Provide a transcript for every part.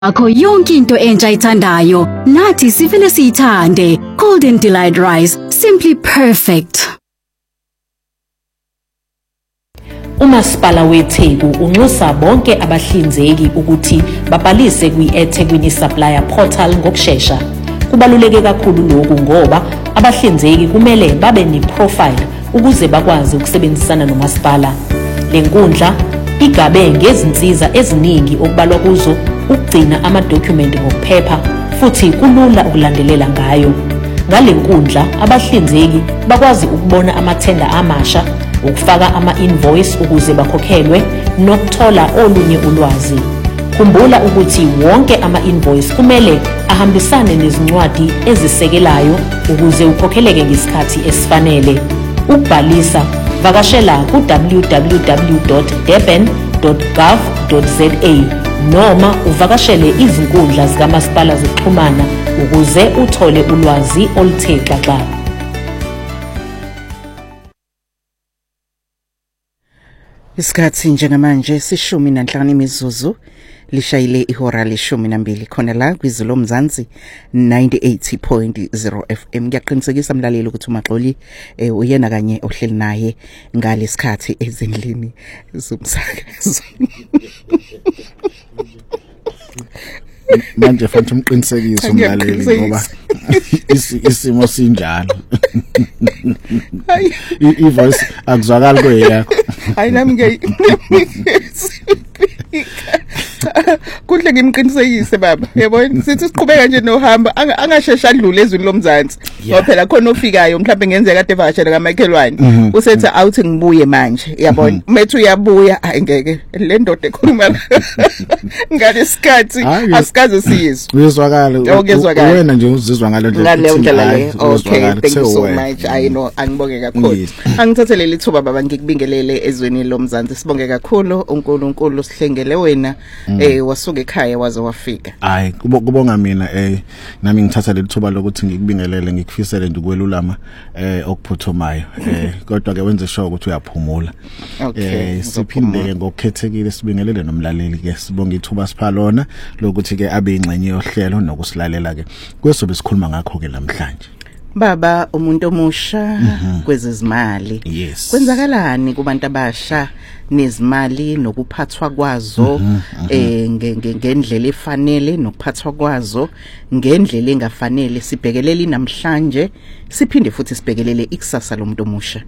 Akho yonke into entsha ithandayo nathi sivele siyithande. Golden Delight Rice, simply perfect. Umasipala weTheku unxusa bonke abahlinzeki ukuthi babhalise kwi-eThekwini Supplier Portal ngokusheshsha. Kubaluleke kakhulu lokhu ngoba abahlinzeki kumele babe ne-profile ukuze bakwazi ukusebenzisana nomasipala. Le nkundla igabe ngezinsiza eziningi okubalwa kuzo ukugcina amadokhumenti ngokuphepha futhi kulula ukulandelela ngayo. Ngale nkundla abahlinzeki bakwazi ukubona amathenda amasha, ukufaka ama-invoice ukuze bakhokhelwe nokuthola olunye ulwazi. Khumbula ukuthi wonke ama-invoice kumele ahambisane nezincwadi ezisekelayo ukuze ukhokheleke ngesikhathi esifanele. Ukubhalisa vakashela ku-www.durban.gov.za noma uvakashele izinkundla zikamasipala zokuxhumana ukuze uthole ulwazi oluthe xaxa. Isikhathi njengamanje sishumi nanhlanu imizuzu lishayile ihora le12 khona la kwizolo Mzansi 98.0 FM. Ngiyaqinisekisa mlaleli ukuthi uMaxoli uyena kanye ohleli naye ngalesikhathi ezindlini zomsakazo. Manje futhi umqinisekise umlaleli ngoba isimo sinjalo. I-voice akuzwakali kweyakho. Hayi nami kudle ngimqinisekise baba, yabona sithi siqhubeka nje nohamba angashesha adlule ezweni loMzansi. Ngoba phela khona ofikayo mhlawumbe ngenzeka kade vakashela kaMichaelwane usethi awuthi ngibuye manje, yabona methu uyabuya ngeke le ndoda ekhuluma ngalesikhathi asikaze siyizwe. Uyezwakala wena nje uzizwa ngaleyo ndlela leyo. Okay, thank you so much. I know angibonge kakhulu. Angithathele lithuba baba ngikubingelele ezweni loMzansi. Sibonge kakhulu uNkulunkulu sihlengele wena wasuka ekhaya waze wafika. Hayi kubonga mina nami ngithatha lithuba lokuthi ngikubingelele ngikufisele nje ukwelulama okuphuthumayo kodwa ke wenze sure ukuthi uyaphumula. Siphinde ngokukhethekile sibingelele nomlaleli ke sibonga ithuba siphalona lokuthi ke abe ingcenye yohlelo nokusilalela ke kwesobe sikhuluma ngakho ke namhlanje. Baba umuntu omusha kwezezimali. Kwenzakalani kubantu abasha nezimali nokuphathwa kwazo ngendlela efanele nokuphathwa kwazo ngendlela engafanele sibhekelele namhlanje siphinde futhi sibhekelele ikusasa lomuntu omusha.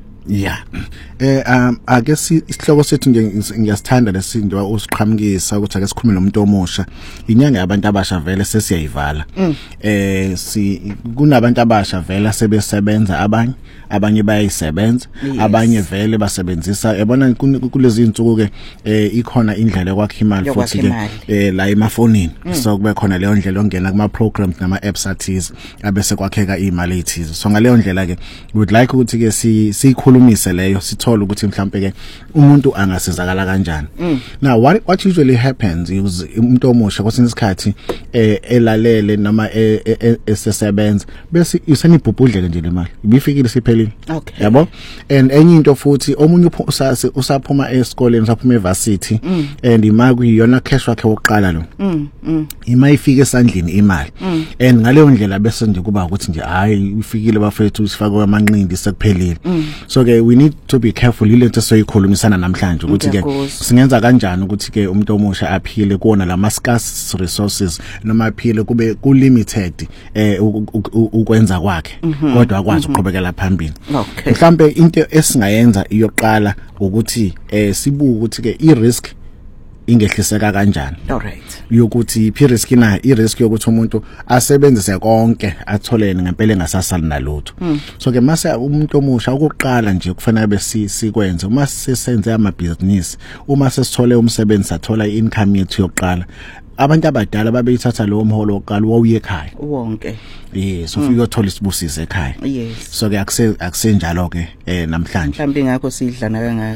Ake isihloko sethu ngiyasithanda lesinto usiqhamukisa ukuthi ake sikhulume nomuntu omusha. Inyanga yabantu abasha vele sesiyayivala. Kunabantu abasha vele sebesebenza abanye bayayisebenza abanye vele basebenzisa yabona kulezi insuku ke ikhona indlela yokwakha imali futhi ke la emafonini so kube khona leyo ndlela ongena kuma programs nama apps athize abese kwakheka imali ethize. So ngaleyo ndlela ke would like ukuthi ke sikhulumise leyo sithola ukuthi mhlambe ke umuntu angasizakala kanjani. Now what usually happens is umuntu omusha kwesinye isikhathi elalele noma esesebenza bese usenibhubhudleke nje le mali ibifikile siphelile. Yabo and enye into futhi omunye usaphuma esikoleni usaphuma evarsity and imali kuyiyona cash wakhe wokuqala lo imali ifike esandleni imali and ngaleyo ndlela bese nje kuba ukuthi nje hayi ifikile bafethu sifake amanqindi sekuphelile. So ke we need to be careful ile nto soyikhulumisana namhlanje ukuthi ke singenza kanjani ukuthi ke umuntu omusha aphile kuona lama scarce resources noma aphile kube ku limited ukwenza kwakhe kodwa akwazi uqhubekela phambili. Mhlambe into esingayenza iyoqala ukuthi sibuke ukuthi ke i-risk ingehliseka kanjani. Yokuthi i-risk i-risk yokuthi umuntu asebenzise konke atholene ngempela engasasali nalutho. So ke mase umuntu omusha ukuqala nje kufanele besikwenze uma sisenze ama business uma sesithole umsebenzi sathola income yethu yokuqala abantu abadala babeyithatha lo mholo oqala wawuye ekhaya wonke. So ufike uthola isibusise ekhaya. So ke akusenjalo ke namhlanje mhlambi ngakho sidlana kangaka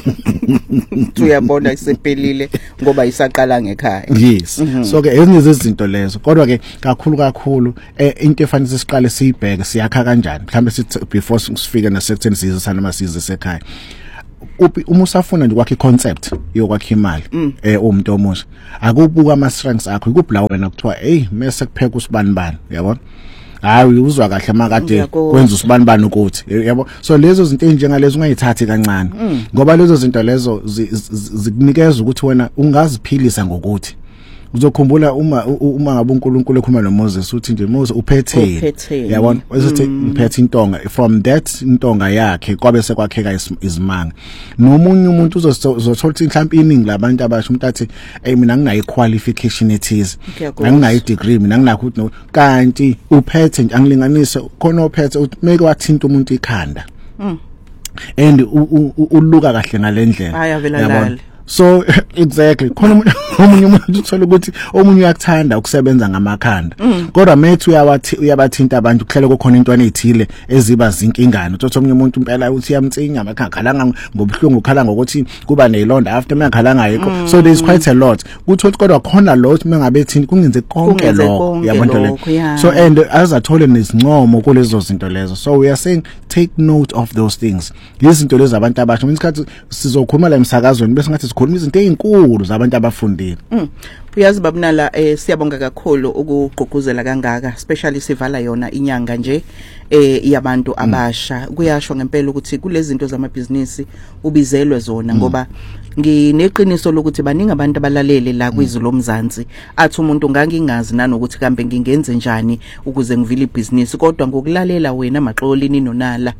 uyabona isephelile ngoba isaqala ngekhaya. So ke ezinye zezinto lezo kodwa ke kakhulu into efanele siqale siyibheke siyakha kanjani mhlambe sithi before sifike nasekutheni sizisana masizwe sekhaya uma usafuna nje kwakhe concept yokwakha imali umuntu omusha akubuka ama strengths akho ikubla wena kuthiwa hey mase kupheka usibanibani yabona hayi uzwa kahle makade kwenza usibanibani ukuthi yabo so lezo zinto enjengalezo ungayithathi kancane ngoba lezo zinto lezo zikunikeza ukuthi wena ungaziphilisa ngokuthi uzokhumbula uma ngabe uNkulunkulu ekhuluma noMoses uthi nje Moses uphethe yabona uthi uphethe intonga from that intonga yakhe kwabe sekwakheka izimanga nomunye umuntu uzothola ukuthi mhlawumbe iningi labantu abasho umuntu athi mina nginayi qualification ethize nginayi degree mina nginakho kanti uphethe nje angilinganise khona uphethe make wathinta umuntu ikhanda and uluka kahle ngalendlela yabona so exactly khona omunye umuntu uthola ukuthi omunye uyakuthanda ukusebenza ngamakhanda kodwa methu uyabathinta abantu kuhlele kokhona intwana ezithile eziba zinkingana uthola omunye umuntu impela uthi yamtsinya amakhalanga ngobuhlungu ukhala ngokuthi kuba nezilonda after mangakhalanga ayikho so there is quite a lot kuthola kodwa khona lot mengabe thini kungenze konke lo yabonto le so and azathole nezincomo kulezo zinto lezo so we are saying take note of those things izinto lezi abantu abasha isikhathi sizokhuluma la emsakazweni bese ngathi sikhuluma izinto ezinkulu zabantu abafundile uyazi babunala siyabonga kakhulu ukugqugquzela kangaka especially sivala yona inyanga nje yabantu abasha kuyasho ngempela ukuthi kulezi zinto zamabhizinisi ubizelwe zona ngoba ngineqiniso lokuthi baningi abantu abalalele la kwizwe lomzansi athi umuntu ngangingazi nanokuthi kambe ngingenze njani ukuze ngivile ibhizinisi kodwa ngokulalela wena Maxolini nonala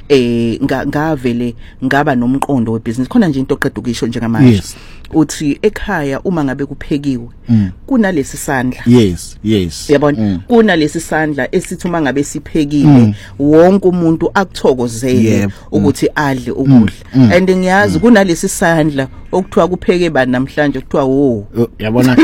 ngavele ngaba nomqondo webhizinisi khona nje into oqeda ukisho njengamanje uthi ekhaya uma ngabe kuphekiwe kunalesi sandla yes yabona kunalesi sandla esithi uma ngabe siphekile wonke umuntu akuthokozele ukuthi adle ukudla and ngiyazi kunalesi sandla okuthiwa kupheke bani namhlanje kuthiwa yabona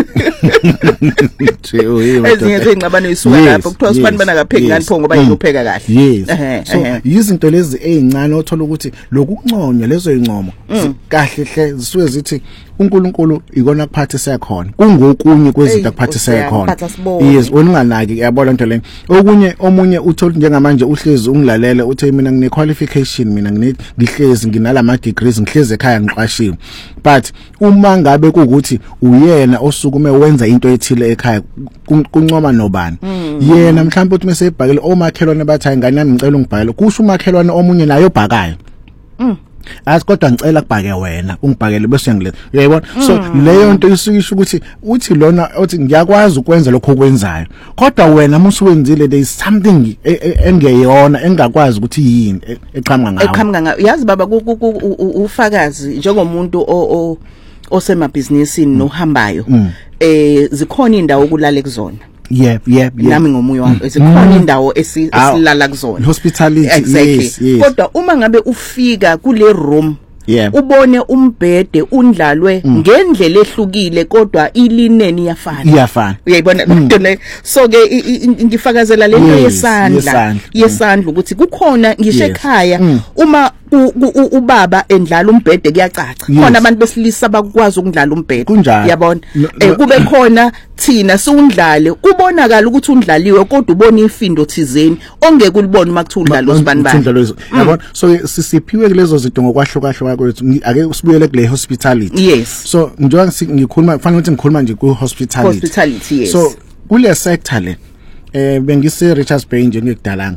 ezinye zengcabano isuka lapho kuthiwa sibani bana kapheki ngani pho ngoba yiyopheka kahle so izinto lezi ezincane othola ukuthi lokunconywa lezo incomo kahle hle zisuke zithi uNkulunkulu ikona kuphathisa khona kungokunye kwezinto akuphathisa khona yes unganaki yabona into le omunye uthola njengamanje uhlezi ungilalele uthi mina ngine qualification mina ngihlezi nginalama degrees ngihleze ekhaya ngiqashiwe but uma ngabe kuukuthi uyena osukume wenza into ethile ekhaya kuncoma nobani yena mhlawumbe uthi mase ebhakele omakhelwane bathi ingane yami ngicela ungibhakele kusho umakhelwane omunye nayo obhakayo asikodwa ngicela kubhake wena ungibhakele bese ngilethe uyayibona so leyo nto isukisho ukuthi uthi lona uthi ngiyakwazi ukwenza lokho okwenzayo kodwa wena musuwenzile there is something engeyona engakwazi ukuthi yini eqhamuka ngayo yazi baba ufakazi njengomuntu osemabhizinisini nohambayo zikhona indawo okulala kuzona nami ngomuye wami zikhona indawo esilala kuzona hospitality exactly kodwa uma ngabe ufika kule room ubone umbhede undlalwe ngendlela ehlukile kodwa ilineni iyafana uyayibona into le so ke ngifakazela lento yesandla ukuthi kukhona ngisho ekhaya uma ubaba endlala umbhede kuyacaca khona abantu besilisa bakwazi ukudlala umbhede yabona kube khona thina siundlale kubonakala ukuthi undlaliwe kodwa ubona ifindo thizeni ongeke ulibone makuthu udlala usibanibani yabona so sisiphiwe kulezo zinto ngokwahlukahlukana kwethu ake usibuyele kule hospitality so njengoba ngikhuluma kufanele ukuthi ngikhuluma nje ku hospitality so kule sector le bengise Richards Bay nje ngikudalanga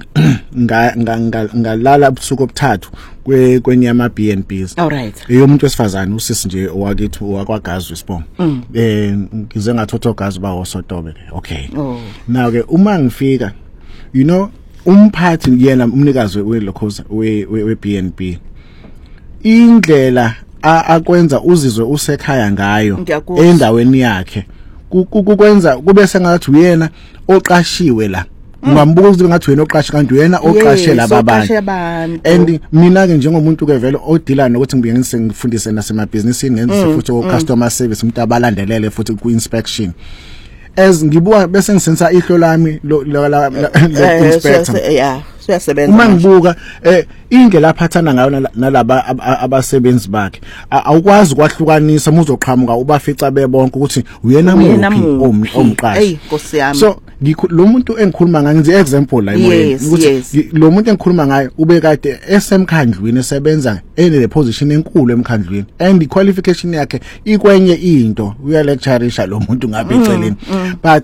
ngalala ubusuku obuthathu kwenye ama B&Bs alright umuntu wesifazane usisi nje owakithi wakwaGazi Sibongo ngize ngathotha oGazi ba osotobe okay now ke uma ngifika you know umphathi yena umnikazi welokhoza we B&B indlela akwenza uzizwe usekhaya ngayo endaweni yakhe kukwenza kube sengathi uyena oqashiwe la ungambuka ukuthi ngathi wena oqashe kanti uyena oqashe laba abantu and mina ke njengomuntu ke vele odila nokuthi ngibuye ngifundise nasemabhizinisini ngenze futhi o customer service umuntu abalandelele futhi ku inspection as ngibuka bese ngisenza ihlo lami lo inspector siyasebenza uma ngibuka indlela aphathana ngayo nalaba abasebenzi bakhe awukwazi kwahlukanisa muzoqhamuka ubafica bebonke ukuthi uyena muphi omqashi Nkosi yami so lo muntu engikhuluma ngaye ngizi example la emoyeni ukuthi lo muntu engikhuluma ngaye ube kade esemkhandlwini esebenza ene position enkulu emkhandlwini and i qualification yakhe ikwenye into uya lectureisha lo muntu ngabe eceleni but